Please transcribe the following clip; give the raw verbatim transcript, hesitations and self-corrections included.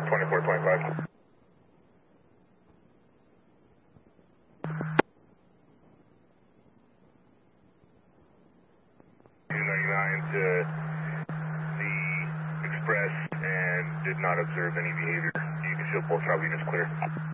twenty-four twenty-five. two ninety-nine to the Express and did not observe any behavior. You can show both travel units clear.